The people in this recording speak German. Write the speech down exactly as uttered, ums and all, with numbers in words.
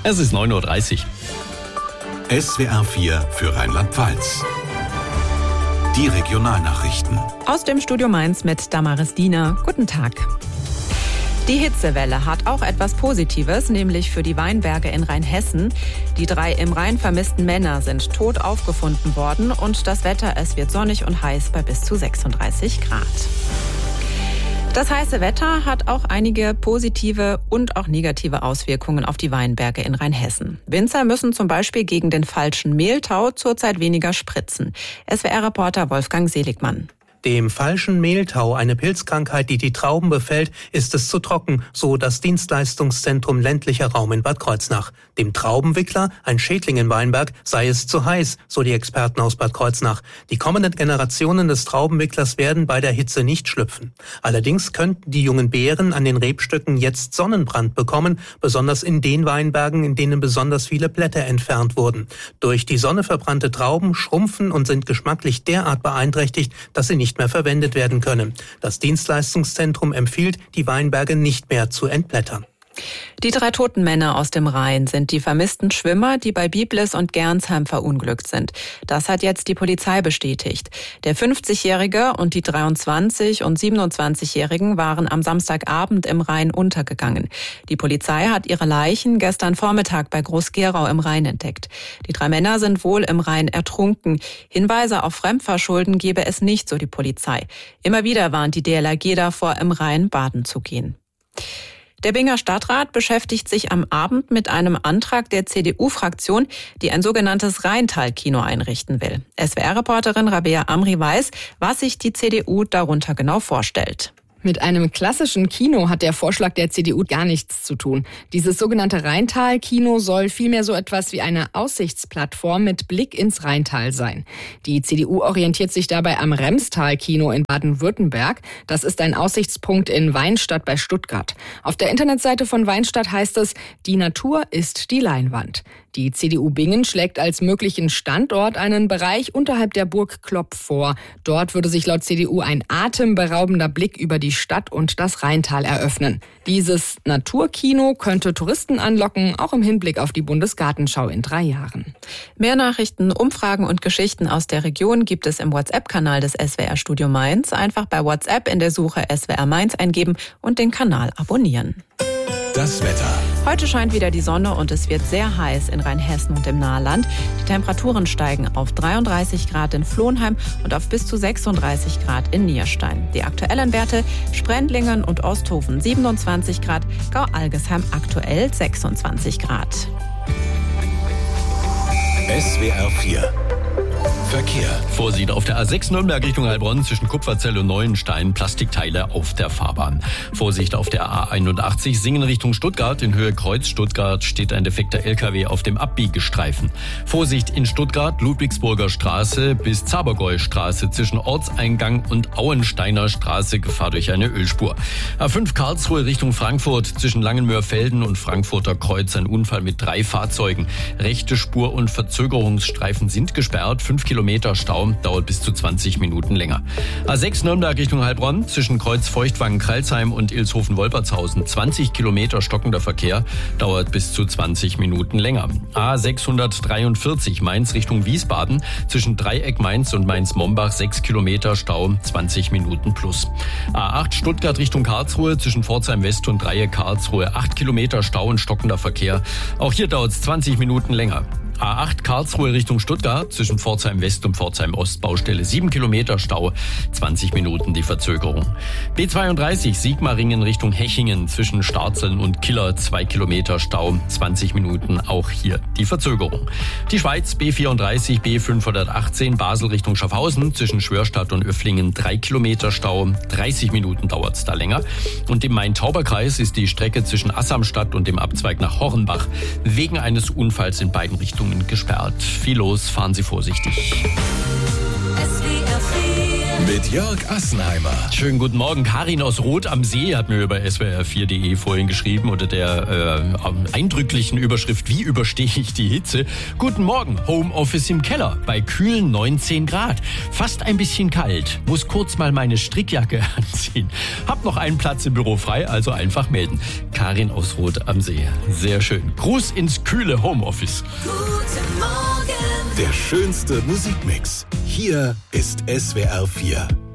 Es ist neun Uhr dreißig. S W R vier für Rheinland-Pfalz. Die Regionalnachrichten. Aus dem Studio Mainz mit Damaris Diener. Guten Tag. Die Hitzewelle hat auch etwas Positives, nämlich für die Weinberge in Rheinhessen. Die drei im Rhein vermissten Männer sind tot aufgefunden worden und das Wetter, es wird sonnig und heiß bei bis zu sechsunddreißig Grad. Das heiße Wetter hat auch einige positive und auch negative Auswirkungen auf die Weinberge in Rheinhessen. Winzer müssen zum Beispiel gegen den falschen Mehltau zurzeit weniger spritzen. S W R-Reporter Wolfgang Seligmann. Dem falschen Mehltau, eine Pilzkrankheit, die die Trauben befällt, ist es zu trocken, so das Dienstleistungszentrum ländlicher Raum in Bad Kreuznach. Dem Traubenwickler, ein Schädling im Weinberg, sei es zu heiß, so die Experten aus Bad Kreuznach. Die kommenden Generationen des Traubenwicklers werden bei der Hitze nicht schlüpfen. Allerdings könnten die jungen Beeren an den Rebstöcken jetzt Sonnenbrand bekommen, besonders in den Weinbergen, in denen besonders viele Blätter entfernt wurden. Durch die Sonne verbrannte Trauben schrumpfen und sind geschmacklich derart beeinträchtigt, dass sie nicht mehr verwendet werden können. Das Dienstleistungszentrum empfiehlt, die Weinberge nicht mehr zu entblättern. Die drei toten Männer aus dem Rhein sind die vermissten Schwimmer, die bei Biblis und Gernsheim verunglückt sind. Das hat jetzt die Polizei bestätigt. Der fünfzigjährige und die dreiundzwanzig- und siebenundzwanzigjährigen waren am Samstagabend im Rhein untergegangen. Die Polizei hat ihre Leichen gestern Vormittag bei Groß-Gerau im Rhein entdeckt. Die drei Männer sind wohl im Rhein ertrunken. Hinweise auf Fremdverschulden gebe es nicht, so die Polizei. Immer wieder warnt die D L R G davor, im Rhein baden zu gehen. Der Binger Stadtrat beschäftigt sich am Abend mit einem Antrag der C D U-Fraktion, die ein sogenanntes Rheintal-Kino einrichten will. S W R-Reporterin Rabea Amri weiß, was sich die C D U darunter genau vorstellt. Mit einem klassischen Kino hat der Vorschlag der C D U gar nichts zu tun. Dieses sogenannte Rheintal-Kino soll vielmehr so etwas wie eine Aussichtsplattform mit Blick ins Rheintal sein. Die C D U orientiert sich dabei am Remstal-Kino in Baden-Württemberg. Das ist ein Aussichtspunkt in Weinstadt bei Stuttgart. Auf der Internetseite von Weinstadt heißt es, die Natur ist die Leinwand. Die C D U Bingen schlägt als möglichen Standort einen Bereich unterhalb der Burg Klopp vor. Dort würde sich laut C D U ein atemberaubender Blick über die Stadt und das Rheintal eröffnen. Dieses Naturkino könnte Touristen anlocken, auch im Hinblick auf die Bundesgartenschau in drei Jahren. Mehr Nachrichten, Umfragen und Geschichten aus der Region gibt es im WhatsApp-Kanal des S W R-Studio Mainz. Einfach bei WhatsApp in der Suche S W R Mainz eingeben und den Kanal abonnieren. Das Wetter. Heute scheint wieder die Sonne und es wird sehr heiß in Rheinhessen und im Nahland. Die Temperaturen steigen auf dreiunddreißig Grad in Flohnheim und auf bis zu sechsunddreißig Grad in Nierstein. Die aktuellen Werte: Sprendlingen und Osthofen siebenundzwanzig Grad, Gau-Algesheim aktuell sechsundzwanzig Grad. S W R vier Verkehr. Vorsicht auf der A sechs Nürnberg Richtung Heilbronn zwischen Kupferzell und Neuenstein, Plastikteile auf der Fahrbahn. Vorsicht auf der A einundachtzig Singen Richtung Stuttgart, in Höhe Kreuz Stuttgart steht ein defekter L K W auf dem Abbiegestreifen. Vorsicht in Stuttgart, Ludwigsburger Straße bis Zabergäu-Straße zwischen Ortseingang und Auensteiner Straße, Gefahr durch eine Ölspur. A fünf Karlsruhe Richtung Frankfurt zwischen Langenmöhrfelden und Frankfurter Kreuz ein Unfall mit drei Fahrzeugen. Rechte Spur und Verzögerungsstreifen sind gesperrt. fünf Kilometer Stau, dauert bis zu zwanzig Minuten länger. A sechs Nürnberg Richtung Heilbronn zwischen Kreuz Feuchtwangen-Kralsheim und Ilshofen-Wolpertshausen zwanzig Kilometer stockender Verkehr, dauert bis zu zwanzig Minuten länger. A sechshundertdreiundvierzig Mainz Richtung Wiesbaden zwischen Dreieck Mainz und Mainz-Mombach sechs Kilometer Stau, zwanzig Minuten plus. A acht Stuttgart Richtung Karlsruhe zwischen Pforzheim West und Dreieck Karlsruhe acht Kilometer Stau und stockender Verkehr. Auch hier dauert es zwanzig Minuten länger. A acht Karlsruhe Richtung Stuttgart zwischen Pforzheim West und Pforzheim Ost Baustelle sieben Kilometer Stau, zwanzig Minuten die Verzögerung. B zweiunddreißig Sigmaringen Richtung Hechingen zwischen Starzeln und Killer zwei Kilometer Stau, zwanzig Minuten auch hier die Verzögerung. Die Schweiz B vierunddreißig B fünfhundertachtzehn Basel Richtung Schaffhausen zwischen Schwörstadt und Öfflingen drei Kilometer Stau, dreißig Minuten dauert es da länger. Und im Main-Tauber-Kreis ist die Strecke zwischen Assamstadt und dem Abzweig nach Hornbach wegen eines Unfalls in beiden Richtungen gesperrt. Viel los, fahren Sie vorsichtig. S W R vier. Mit Jörg Assenheimer. Schönen guten Morgen. Karin aus Rot am See hat mir über S W R vier punkt de vorhin geschrieben unter der äh, eindrücklichen Überschrift: Wie überstehe ich die Hitze? Guten Morgen. Homeoffice im Keller bei kühlen neunzehn Grad. Fast ein bisschen kalt. Muss kurz mal meine Strickjacke anziehen. Hab noch einen Platz im Büro frei, also einfach melden. Karin aus Rot am See. Sehr schön. Gruß ins kühle Homeoffice. Guten Morgen. Der schönste Musikmix. Hier ist S W R vier.